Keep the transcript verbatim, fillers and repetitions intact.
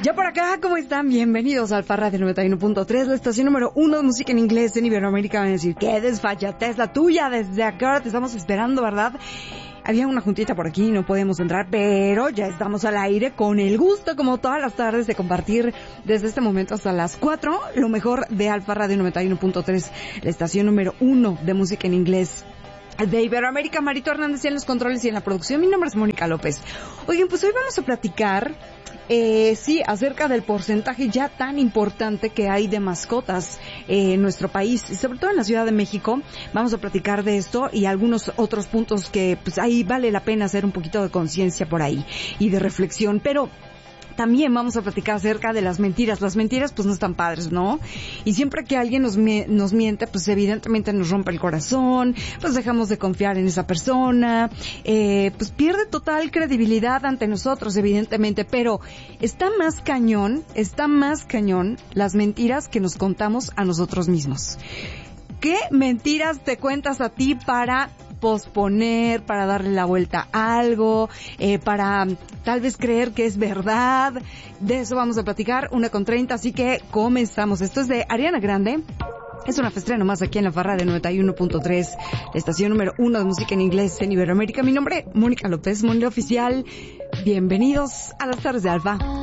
Ya por acá, ¿cómo están? Bienvenidos al Alfa Radio noventa y uno punto tres, la estación número uno de música en inglés en Iberoamérica. Van a decir, qué desfachatez la tuya, desde acá te estamos esperando, ¿verdad? Había una juntita por aquí, no podemos entrar, pero ya estamos al aire con el gusto, como todas las tardes, de compartir desde este momento hasta las cuatro lo mejor de Alfa Radio noventa y uno punto tres, la estación número uno de música en inglés de Iberoamérica. Marito Hernández en los controles y en la producción. Mi nombre es Mónica López. Oigan, pues hoy vamos a platicar, eh, sí, acerca del porcentaje ya tan importante que hay de mascotas eh, en nuestro país, y sobre todo en la Ciudad de México. Vamos a platicar de esto y algunos otros puntos que pues ahí vale la pena hacer un poquito de conciencia por ahí y de reflexión, pero también vamos a platicar acerca de las mentiras. Las mentiras pues no están padres, ¿no? Y siempre que alguien nos, nos miente, pues evidentemente nos rompe el corazón, pues dejamos de confiar en esa persona, eh, pues pierde total credibilidad ante nosotros, evidentemente, pero está más cañón, está más cañón las mentiras que nos contamos a nosotros mismos. ¿Qué mentiras te cuentas a ti para posponer, para darle la vuelta a algo, eh, para tal vez creer que es verdad? De eso vamos a platicar, una con treinta, así que comenzamos. Esto es de Ariana Grande. Es una festrena más aquí en la Alfa Radio noventa y uno punto tres, la estación número uno de música en inglés en Iberoamérica. Mi nombre, Mónica López, Mónica Oficial. Bienvenidos a las tardes de Alfa.